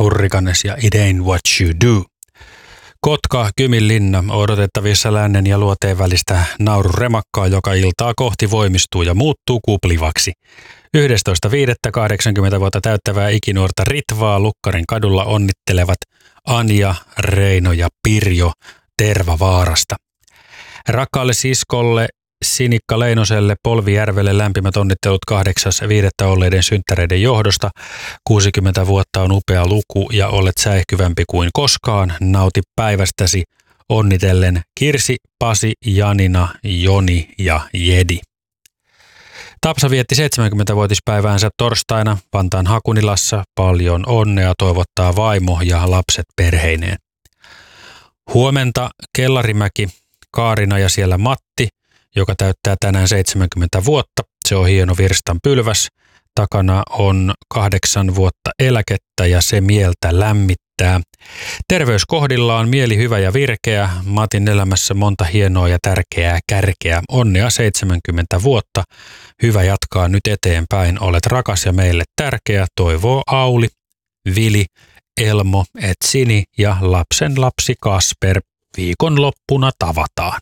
Hurrikanes ja It Ain't What You Do. Kotka, Kyminlinna, odotettavissa lännen ja luoteen välistä naururemakkaa, joka iltaa kohti voimistuu ja muuttuu kuplivaksi. 11.5.80 vuotta täyttävää ikinuorta Ritvaa Lukkarin kadulla onnittelevat Anja, Reino ja Pirjo Tervavaarasta. Rakkaalle siskolle Sinikka Leinoselle Polvijärvelle lämpimät onnittelut 8.5. olleiden synttäreiden johdosta. 60 vuotta on upea luku ja olet säihkyvämpi kuin koskaan. Nauti päivästäsi onnitellen Kirsi, Pasi, Janina, Joni ja Jedi. Tapsa vietti 70-vuotispäiväänsä torstaina Vantaan Hakunilassa. Paljon onnea toivottaa vaimo ja lapset perheineen. Huomenta Kellarimäki, Kaarina ja siellä Matti, joka täyttää tänään 70 vuotta. Se on hieno virstanpylväs. Takana on 8 vuotta eläkettä ja se mieltä lämmittää. Terveys kohdillaan, mieli hyvä ja virkeä. Matin elämässä monta hienoa ja tärkeää kärkeä. Onnea 70 vuotta. Hyvä jatkaa nyt eteenpäin. Olet rakas ja meille tärkeä. Toivoo Auli, Vili, Elmo, Etsini ja lapsen lapsi Kasper. Viikonloppuna tavataan.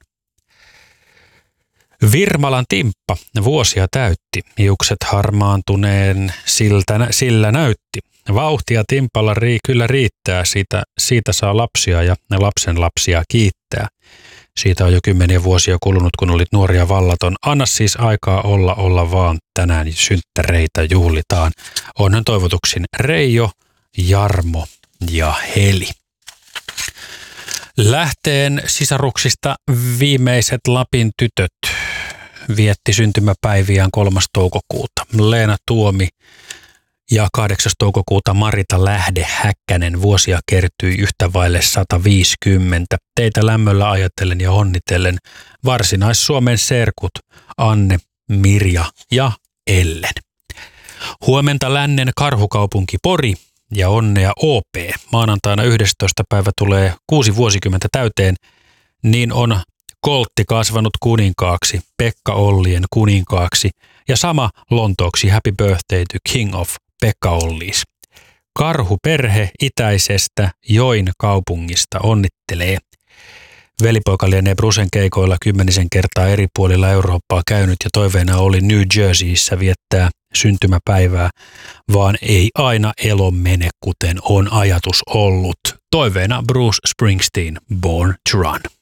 Virmalan Timppa vuosia täytti, hiukset harmaantuneen sillä näytti. Vauhtia Timpalla kyllä riittää, siitä saa lapsia ja lapsen lapsia kiittää. Siitä on jo 10 vuosia kulunut, kun olit nuori ja vallaton. Anna siis aikaa olla vaan, tänään synttäreitä juhlitaan. Onhan toivotuksin Reijo, Jarmo ja Heli. Lähteen sisaruksista viimeiset Lapin tytöt vietti syntymäpäiviään 3. toukokuuta. Leena Tuomi ja 8. toukokuuta Marita Lähde Häkkänen. Vuosia kertyi yhtä vaille 150. Teitä lämmöllä ajatellen ja onnitellen Varsinais-Suomen serkut Anne, Mirja ja Ellen. Huomenta lännen karhukaupunki Pori ja onnea OP. Maanantaina 11. päivä tulee 6 vuosikymmentä täyteen, niin on Koltti kasvanut kuninkaaksi, Pekka Ollien kuninkaaksi ja sama Lontooksi Happy Birthday to King of Pekka Ollies. Karhuperhe itäisestä Join kaupungista onnittelee. Velipoika lienee Brusen keikoilla 10 kertaa eri puolilla Eurooppaa käynyt ja toiveena oli New Jerseyssä viettää syntymäpäivää, vaan ei aina elo mene kuten on ajatus ollut. Toiveena Bruce Springsteen, Born to Run.